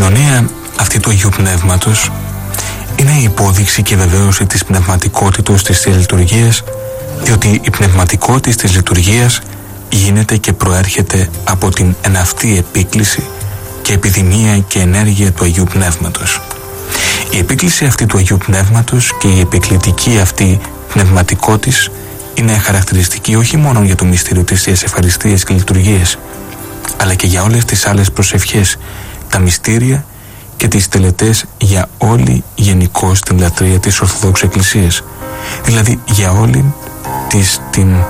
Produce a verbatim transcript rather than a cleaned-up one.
κοινωνία αυτή του Αγίου Πνεύματος είναι η υπόδειξη και βεβαίωση της πνευματικότητας της λειτουργίας, διότι η πνευματικότητα της λειτουργίας γίνεται και προέρχεται από την εναυτή επίκληση και επιδημία και ενέργεια του Αγίου Πνεύματος. Η επίκληση αυτή του Αγίου Πνεύματος και η επικλητική αυτή πνευματικότης είναι χαρακτηριστική όχι μόνο για το μυστήριο της Θείας Ευχαριστίας και λειτουργίας, αλλά και για όλες τις άλλες προσευχές, τα μυστήρια και τις τελετές για όλη γενικώς την λατρεία της Ορθοδόξου Εκκλησίας, δηλαδή για όλη της την